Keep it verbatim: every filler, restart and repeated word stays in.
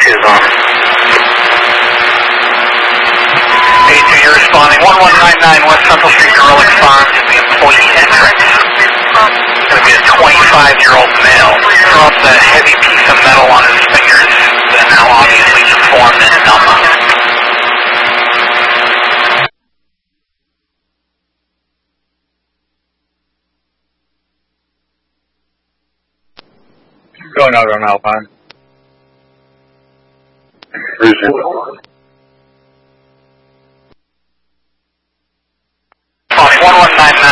is on. eight two, you're responding. one one nine nine West Central Street, girl responds to the employee entrance. It's going to be a twenty-five-year-old male. Dropped a heavy piece of metal on his fingers that are now obviously deformed and numb. Going out on Alpine. one one nine nine